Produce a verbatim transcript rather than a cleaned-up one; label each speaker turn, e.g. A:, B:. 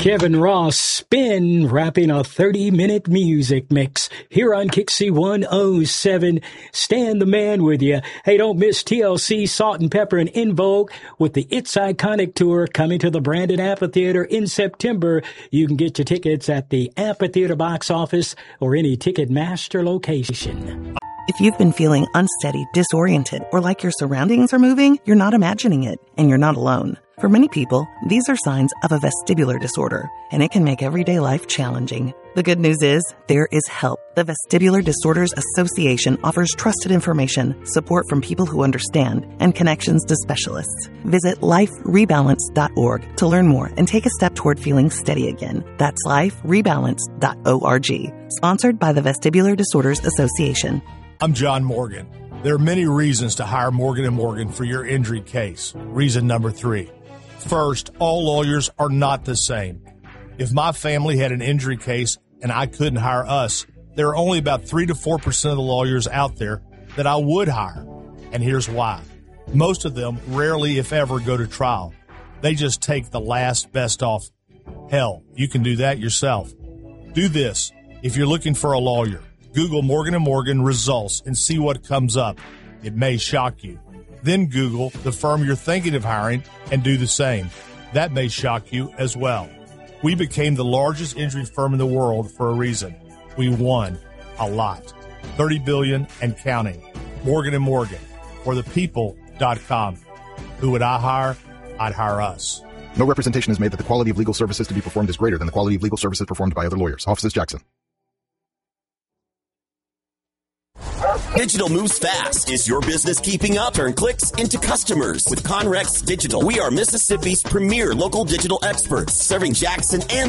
A: Kevin Ross Spin, wrapping a thirty-minute music mix here on Kixie one oh seven. Stan the Man with you. Hey, don't miss T L C, Salt and Pepper, and In Vogue with the It's Iconic Tour coming to the Brandon Amphitheater in September. You can get your tickets at the Amphitheater box office or any Ticketmaster location.
B: If you've been feeling unsteady, disoriented, or like your surroundings are moving, you're not imagining it, and you're not alone. For many people, these are signs of a vestibular disorder, and it can make everyday life challenging. The good news is, there is help. The Vestibular Disorders Association offers trusted information, support from people who understand, and connections to specialists. Visit life rebalance dot org to learn more and take a step toward feeling steady again. That's life rebalance dot org. Sponsored by the Vestibular Disorders Association.
C: I'm John Morgan. There are many reasons to hire Morgan and Morgan for your injury case. Reason number three. First, all lawyers are not the same. If my family had an injury case and I couldn't hire us, there are only about three to four percent of the lawyers out there that I would hire. And here's why. Most of them rarely, if ever, go to trial. They just take the last best off. Hell, you can do that yourself. Do this. If you're looking for a lawyer, Google Morgan and Morgan results and see what comes up. It may shock you. Then Google the firm you're thinking of hiring and do the same. That may shock you as well. We became the largest injury firm in the world for a reason. We won a lot. thirty billion dollars and counting. Morgan and Morgan. For the people dot com. Who would I hire? I'd hire us.
D: No representation is made that the quality of legal services to be performed is greater than the quality of legal services performed by other lawyers. Offices Jackson.
E: Digital moves fast. Is your business keeping up? Turn clicks into customers with Conrex Digital. We are Mississippi's premier local digital experts, serving Jackson and